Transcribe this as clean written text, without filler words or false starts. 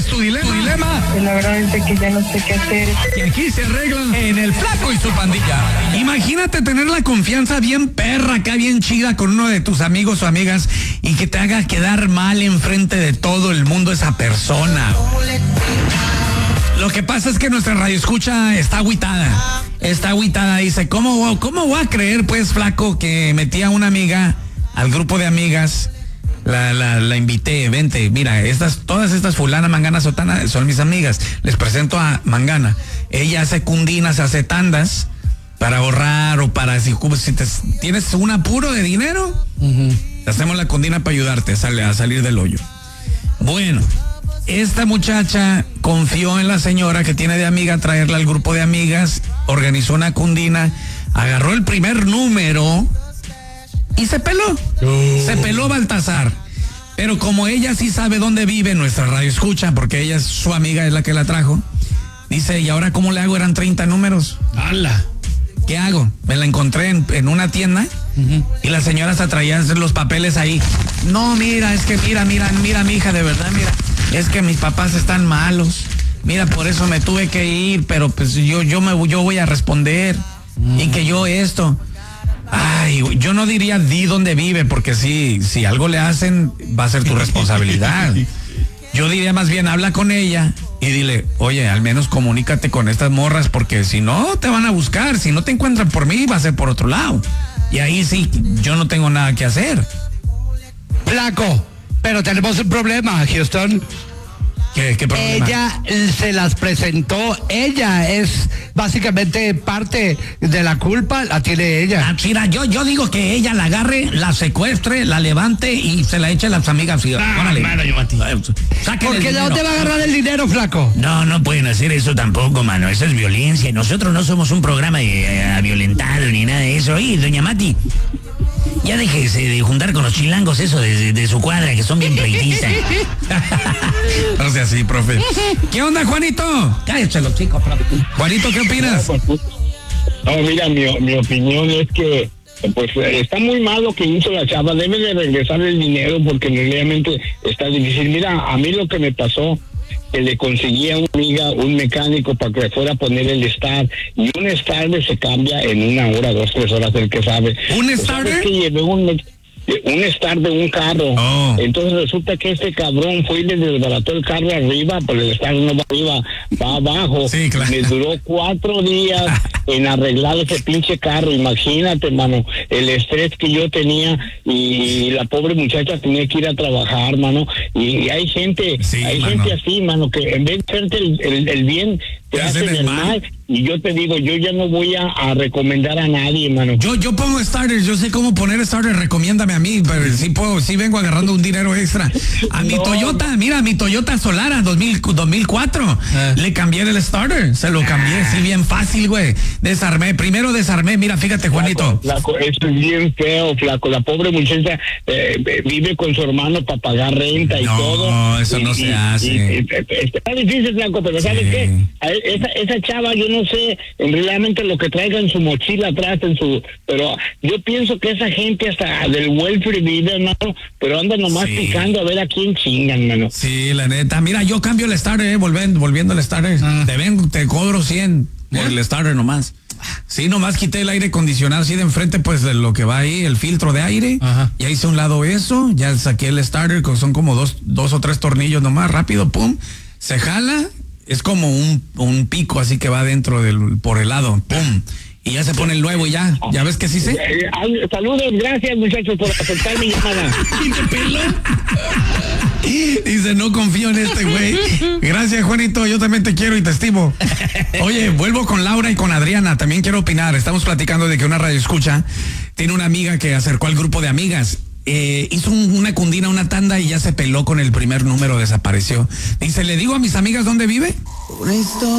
es tu dilema? La verdad es que ya no sé qué hacer. Y aquí se arreglan en el Flaco y su pandilla. Imagínate tener la confianza bien perra, acá bien chida con uno de tus amigos o amigas y que te haga quedar mal enfrente de todo el mundo esa persona. Lo que pasa es que nuestra radioescucha está agüitada. Dice, ¿cómo voy a creer, pues, Flaco, que metí a una amiga al grupo de amigas? La invité, vente, mira, todas estas fulana, mangana, sotana son mis amigas. Les presento a Mangana. Ella hace cundinas, hace tandas para ahorrar o para si tienes un apuro de dinero, hacemos la cundina para ayudarte a salir del hoyo. Bueno, esta muchacha confió en la señora que tiene de amiga traerla al grupo de amigas, organizó una cundina, agarró el primer número y se peló. Se peló Baltasar. Pero como ella sí sabe dónde vive, nuestra radio escucha, porque ella es su amiga, es la que la trajo, dice, ¿y ahora cómo le hago? Eran 30 números. ¡Hala! ¿Qué hago? Me la encontré en una tienda y la señora se traía los papeles ahí. No, mira, es que mira, mi hija, de verdad, mira, es que mis papás están malos. Mira, por eso me tuve que ir, pero pues yo voy a responder. Y que yo esto. Ay, yo no diría di dónde vive, porque si algo le hacen, va a ser tu responsabilidad. Yo diría más bien, habla con ella y dile, oye, al menos comunícate con estas morras, porque si no, te van a buscar. Si no te encuentran por mí, va a ser por otro lado. Y ahí sí, yo no tengo nada que hacer. Flaco, pero tenemos un problema, Houston. ¿Qué problema? Ella se las presentó, ella es básicamente parte de la culpa, la tiene ella. Mira, yo digo que ella la agarre, la secuestre, la levante y se la eche a las amigas. Órale. ¿Por qué de dónde va a agarrar el dinero, Flaco? No pueden hacer eso tampoco, mano. Eso es violencia. Y nosotros no somos un programa de violentado ni nada de eso. Oye, doña Mati, ya déjese de juntar con los chilangos eso de su cuadra, que son bien pleitistas. No sea así, profe. ¿Qué onda, Juanito? Cállate los chicos, profe. Juanito, ¿qué opinas? No, mira, mi opinión es que pues está muy mal lo que hizo la chava. Debe de regresar el dinero porque realmente está difícil. Mira, a mí lo que me pasó, que le conseguí a una amiga un mecánico para que fuera a poner el start, y un starter se cambia en 1 hora, 2, 3 horas, el que sabe. ¿Un starter? Es que llevé un start de un carro. Entonces resulta que este cabrón fue y le desbarató el carro arriba, pero el start no va arriba, va abajo. Sí, claro. Me duró 4 días en arreglar ese pinche carro. Imagínate, mano, el estrés que yo tenía, y la pobre muchacha tenía que ir a trabajar, mano. Y hay gente, gente así, mano, que en vez de hacerte el bien, te hacen el mal. Y yo te digo, yo ya no voy a recomendar a nadie, mano. Yo pongo starters, yo sé cómo poner starters, recomiéndame a mí, pero sí vengo agarrando un dinero extra. A mi Toyota, mira, mi Toyota Solara 2004, le cambié el starter, se lo cambié, sí, bien fácil, güey. Primero desarmé, mira, fíjate, Juanito. Flaco, eso es bien feo, Flaco. La pobre muchacha vive con su hermano para pagar renta y todo. No, eso no se hace. Está difícil, Flaco, pero ¿sabes qué? Esa chava, yo no sé realmente lo que traiga en su mochila atrás, pero yo pienso que esa gente hasta del welfare vive, hermano, pero anda nomás picando a ver a quién chingan, mano. Sí, la neta. Mira, yo cambio el starter, volviendo al starter. Te cobro 100 por el starter nomás. Sí, nomás quité el aire acondicionado así de enfrente, pues de lo que va ahí, el filtro de aire. Ya hice un lado eso, ya saqué el starter, que son como dos o 3 tornillos nomás, rápido, pum, se jala. Es como un pico así que va dentro por el lado, pum, y ya se pone el nuevo y ya ves que sí sé. Saludos, gracias muchachos por aceptar mi llamada. ¿Y te peló? Dice, no confío en este güey. Gracias, Juanito, yo también te quiero y te estimo. Oye, vuelvo con Laura y con Adriana, también quiero opinar. Estamos platicando de que una radioescucha tiene una amiga que acercó al grupo de amigas. Hizo una cundina, una tanda y ya se peló con el primer número, desapareció. Dice, ¿le digo a mis amigas dónde vive?